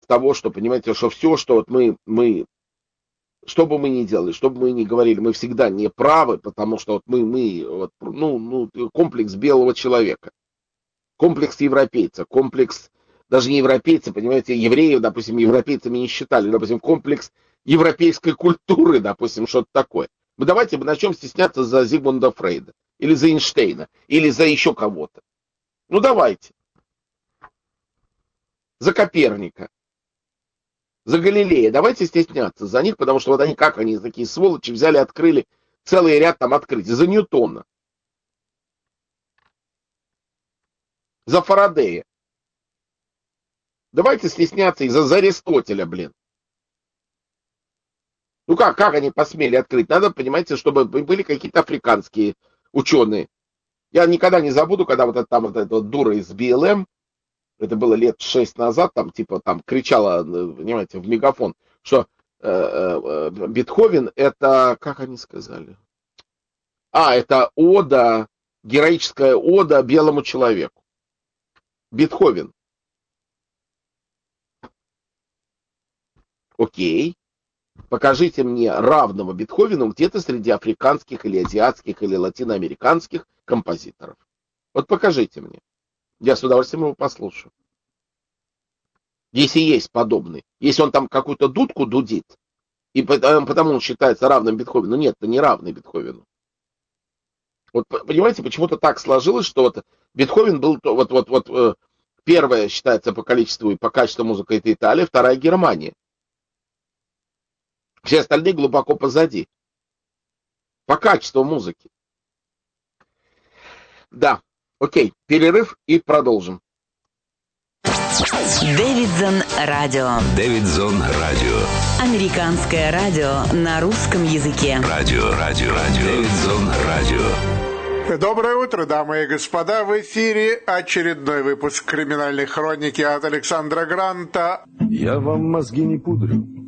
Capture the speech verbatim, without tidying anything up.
того, что, понимаете, что все, что вот мы, мы, что бы мы ни делали, что бы мы ни говорили, мы всегда не правы, потому что вот мы, мы вот, ну, ну, комплекс белого человека, комплекс европейца, комплекс даже не европейца, понимаете, евреев, допустим, европейцами не считали, допустим, комплекс европейской культуры, допустим, что-то такое. Мы давайте начнем стесняться за Зигмунда Фрейда, или за Эйнштейна, или за еще кого-то. Ну давайте. За Коперника, за Галилея. Давайте стесняться за них, потому что вот они, как они, такие сволочи, взяли, открыли целый ряд там открытий. За Ньютона. За Фарадея. Давайте стесняться и за, за Аристотеля, блин. Ну как, как они посмели открыть? Надо, понимаете, чтобы были какие-то африканские ученые. Я никогда не забуду, когда вот эта, там вот эта вот дура из би эл эм, это было лет шесть назад, там типа там кричала, понимаете, в мегафон, что э, э, Бетховен это, как они сказали? А, это ода, героическая ода белому человеку. Бетховен. Окей. Покажите мне равного Бетховену где-то среди африканских или азиатских или латиноамериканских композиторов. Вот покажите мне. Я с удовольствием его послушаю. Если есть подобный. Если он там какую-то дудку дудит, и потому он считается равным Бетховену. Нет, это не равный Бетховену. Вот понимаете, почему-то так сложилось, что вот Бетховен был вот, вот, вот первая считается по количеству и по качеству музыки это Италия, вторая Германия. Все остальные глубоко позади. По качеству музыки. Да, окей, перерыв и продолжим. Дэвидсон Радио. Дэвидсон Радио. Американское радио на русском языке. Радио, радио, радио. Дэвидсон Радио. Доброе утро, дамы и господа. В эфире очередной выпуск криминальной хроники от Александра Гранта. Я вам мозги не пудрю.